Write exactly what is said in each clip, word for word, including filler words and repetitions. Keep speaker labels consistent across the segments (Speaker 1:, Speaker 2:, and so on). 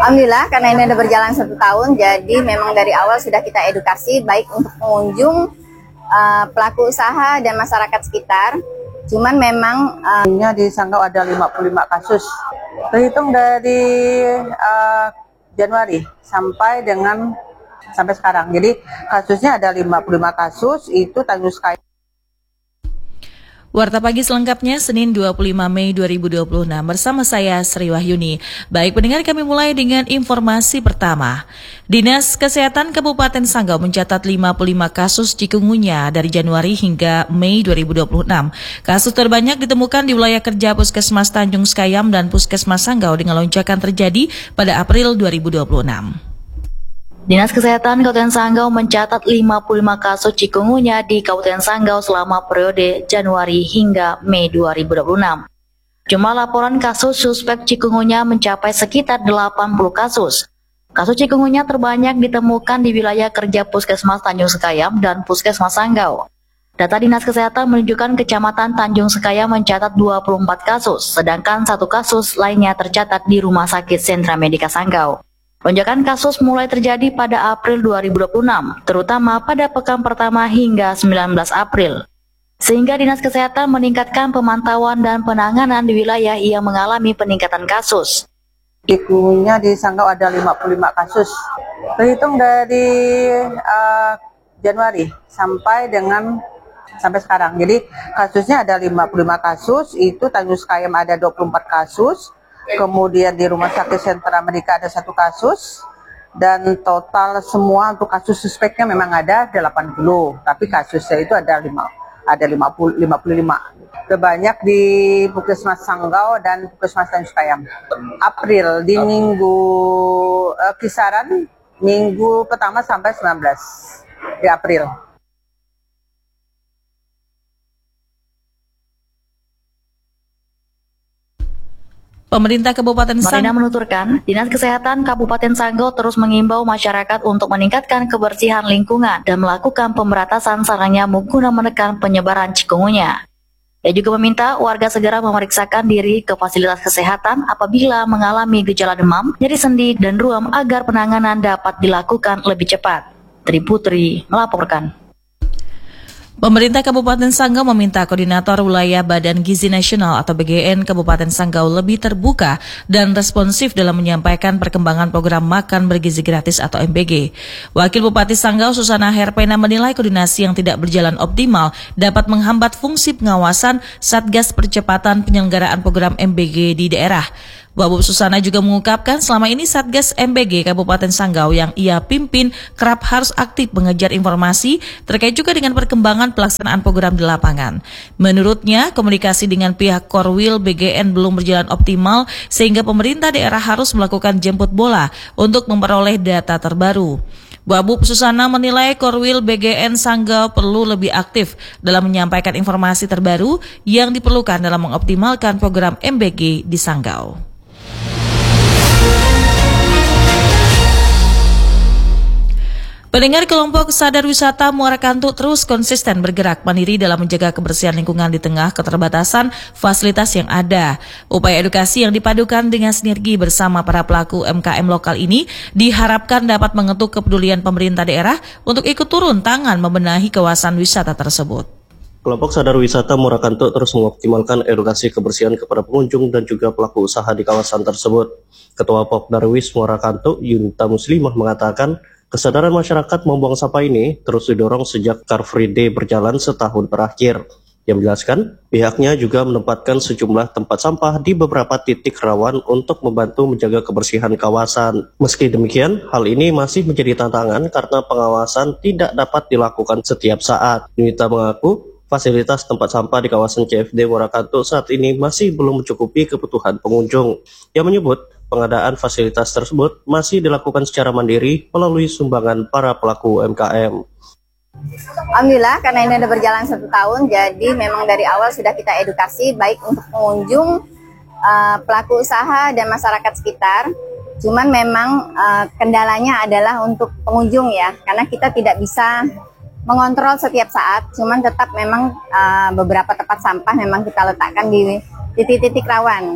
Speaker 1: Alhamdulillah, karena ini sudah berjalan satu tahun, jadi memang dari awal sudah kita edukasi baik untuk pengunjung, uh, pelaku usaha dan masyarakat sekitar. Cuman memang uh,
Speaker 2: di Sanggau ada lima puluh lima kasus. Terhitung dari uh, Januari sampai dengan sampai sekarang. Jadi kasusnya ada lima puluh lima kasus, itu Tanjung Sekayam.
Speaker 3: Warta Pagi selengkapnya Senin dua puluh lima Mei dua ribu dua puluh enam bersama saya Sri Wahyuni. Baik pendengar, kami mulai dengan informasi pertama. Dinas Kesehatan Kabupaten Sanggau mencatat lima puluh lima kasus chikungunya dari Januari hingga Mei dua ribu dua puluh enam. Kasus terbanyak ditemukan di wilayah kerja Puskesmas Tanjung Sekayam dan Puskesmas Sanggau dengan lonjakan terjadi pada April dua ribu dua puluh enam.
Speaker 4: Dinas Kesehatan Kabupaten Sanggau mencatat lima puluh lima kasus chikungunya di Kabupaten Sanggau selama periode Januari hingga Mei dua ribu dua puluh enam. Jumlah laporan kasus suspek chikungunya mencapai sekitar delapan puluh kasus. Kasus chikungunya terbanyak ditemukan di wilayah kerja Puskesmas Tanjung Sekayam dan Puskesmas Sanggau. Data Dinas Kesehatan menunjukkan Kecamatan Tanjung Sekayam mencatat dua puluh empat kasus, sedangkan satu kasus lainnya tercatat di Rumah Sakit Sentra Medika Sanggau. Lonjakan kasus mulai terjadi pada April dua ribu dua puluh enam, terutama pada pekan pertama hingga sembilan belas April. Sehingga Dinas Kesehatan meningkatkan pemantauan dan penanganan di wilayah yang mengalami peningkatan kasus.
Speaker 2: Chikungunya di Sanggau ada lima puluh lima kasus. Terhitung dari uh, Januari sampai dengan sampai sekarang. Jadi kasusnya ada lima puluh lima kasus, itu Tanjung Sekayam ada dua puluh empat kasus. Kemudian di Rumah Sakit Sentra Medika ada satu kasus, dan total semua untuk kasus suspeknya memang ada delapan puluh, tapi kasusnya itu ada lima, ada lima puluh, lima puluh lima. Terbanyak di Puskesmas Sanggau dan Puskesmas Tanjung Sekayam. April di minggu eh, kisaran minggu pertama sampai sembilan belas di April.
Speaker 3: Pemerintah Kabupaten Sanggau
Speaker 4: Marina menuturkan, Dinas Kesehatan Kabupaten Sanggau terus mengimbau masyarakat untuk meningkatkan kebersihan lingkungan dan melakukan pemberantasan sarang nyamuk guna menekan penyebaran chikungunya. Ia juga meminta warga segera memeriksakan diri ke fasilitas kesehatan apabila mengalami gejala demam, nyeri sendi, dan ruam agar penanganan dapat dilakukan lebih cepat. Tri Putri melaporkan.
Speaker 3: Pemerintah Kabupaten Sanggau meminta Koordinator Wilayah Badan Gizi Nasional atau B G N Kabupaten Sanggau lebih terbuka dan responsif dalam menyampaikan perkembangan program makan bergizi gratis atau M B G. Wakil Bupati Sanggau Susana Herpena menilai koordinasi yang tidak berjalan optimal dapat menghambat fungsi pengawasan Satgas Percepatan Penyelenggaraan Program M B G di daerah. Wabub Susana juga mengungkapkan selama ini Satgas M B G Kabupaten Sanggau yang ia pimpin kerap harus aktif mengejar informasi terkait juga dengan perkembangan pelaksanaan program di lapangan. Menurutnya, komunikasi dengan pihak Korwil B G N belum berjalan optimal sehingga pemerintah daerah harus melakukan jemput bola untuk memperoleh data terbaru. Wabub Susana menilai Korwil B G N Sanggau perlu lebih aktif dalam menyampaikan informasi terbaru yang diperlukan dalam mengoptimalkan program M B G di Sanggau. Pendengar, kelompok Sadar Wisata Muara Kantuk terus konsisten bergerak mandiri dalam menjaga kebersihan lingkungan di tengah keterbatasan fasilitas yang ada. Upaya edukasi yang dipadukan dengan sinergi bersama para pelaku M K M lokal ini diharapkan dapat mengetuk kepedulian pemerintah daerah untuk ikut turun tangan membenahi kawasan wisata tersebut.
Speaker 5: Kelompok Sadar Wisata Muara Kantuk terus mengoptimalkan edukasi kebersihan kepada pengunjung dan juga pelaku usaha di kawasan tersebut. Ketua Popdarwis Muara Kantuk, Yunita Muslimah, mengatakan kesadaran masyarakat membuang sampah ini terus didorong sejak Car Free Day berjalan setahun terakhir. Dia menjelaskan, pihaknya juga menempatkan sejumlah tempat sampah di beberapa titik rawan untuk membantu menjaga kebersihan kawasan. Meski demikian, hal ini masih menjadi tantangan karena pengawasan tidak dapat dilakukan setiap saat. Yunita mengaku, fasilitas tempat sampah di kawasan C F D Muara Kantuk saat ini masih belum mencukupi kebutuhan pengunjung. Ia menyebut, pengadaan fasilitas tersebut masih dilakukan secara mandiri melalui sumbangan para pelaku M K M.
Speaker 1: Alhamdulillah, karena ini sudah berjalan satu tahun, jadi memang dari awal sudah kita edukasi baik untuk pengunjung, uh, pelaku usaha dan masyarakat sekitar. Cuman memang uh, kendalanya adalah untuk pengunjung ya, karena kita tidak bisa mengontrol setiap saat. Cuman tetap memang uh, beberapa tempat sampah memang kita letakkan di titik-titik rawan.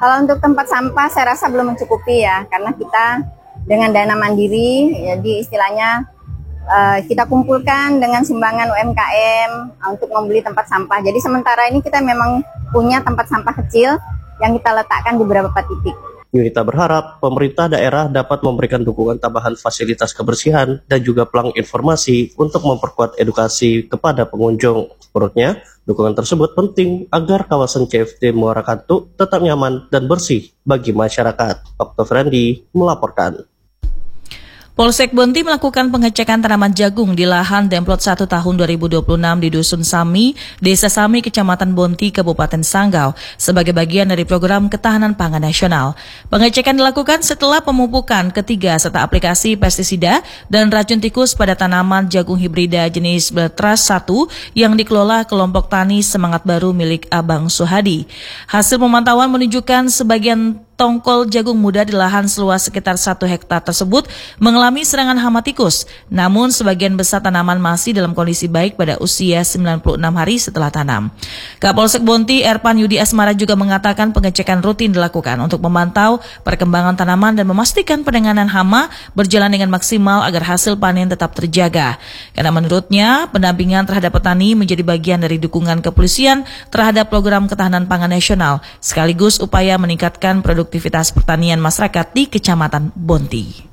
Speaker 1: Kalau untuk tempat sampah saya rasa belum mencukupi ya, karena kita dengan dana mandiri, jadi istilahnya uh, kita kumpulkan dengan sumbangan U M K M untuk membeli tempat sampah. Jadi sementara ini kita memang punya tempat sampah kecil yang kita letakkan di beberapa titik.
Speaker 5: Yunita berharap pemerintah daerah dapat memberikan dukungan tambahan fasilitas kebersihan dan juga pelang informasi untuk memperkuat edukasi kepada pengunjung. Menurutnya, dukungan tersebut penting agar kawasan C F D Muara Kantuk tetap nyaman dan bersih bagi masyarakat. Okto Frendi melaporkan.
Speaker 3: Polsek Bonti melakukan pengecekan tanaman jagung di lahan Demplot satu tahun dua ribu dua puluh enam di Dusun Sami, Desa Sami, Kecamatan Bonti, Kabupaten Sanggau, sebagai bagian dari program ketahanan pangan nasional. Pengecekan dilakukan setelah pemupukan ketiga serta aplikasi pestisida dan racun tikus pada tanaman jagung hibrida jenis Betras satu yang dikelola kelompok tani Semangat Baru milik Abang Suhadi. Hasil pemantauan menunjukkan sebagian tongkol jagung muda di lahan seluas sekitar satu hektar tersebut mengalami serangan hama tikus. Namun sebagian besar tanaman masih dalam kondisi baik pada usia sembilan puluh enam hari setelah tanam. Kapolsek Bonti Erpan Yudi Asmara juga mengatakan pengecekan rutin dilakukan untuk memantau perkembangan tanaman dan memastikan penanganan hama berjalan dengan maksimal agar hasil panen tetap terjaga. Karena menurutnya pendampingan terhadap petani menjadi bagian dari dukungan kepolisian terhadap program ketahanan pangan nasional sekaligus upaya meningkatkan produk aktivitas pertanian masyarakat di Kecamatan Bonti.